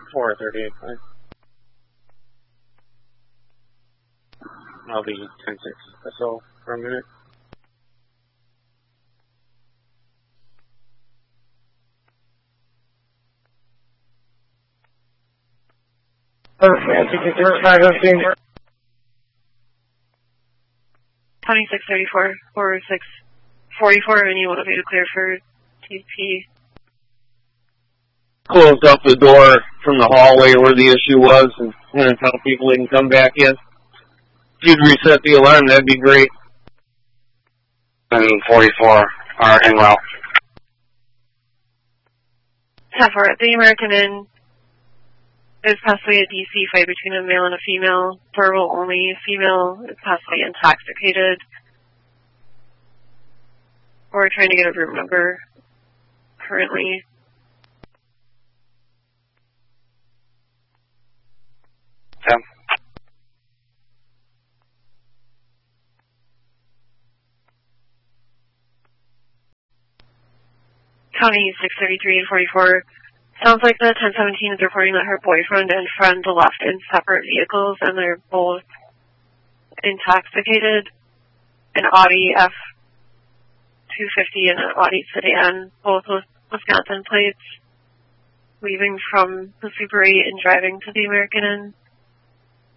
438.5. I'll be 10-6 SO for a minute. Perfect. 2634, 4644, and you want to be clear for TP. Closed up the door from the hallway where the issue was and tell people they can come back in. If you'd reset the alarm, that'd be great. 44 are en route. 10-4, the American Inn is possibly a DC fight between a male and a female. Verbal only. Female is possibly intoxicated. We're trying to get a room number currently. Yeah. County 633 and 44. Sounds like the 1017 is reporting that her boyfriend and friend left in separate vehicles and they're both intoxicated. An Audi F250 and an Audi sedan, both with Wisconsin plates, leaving from the Super 8 and driving to the American Inn.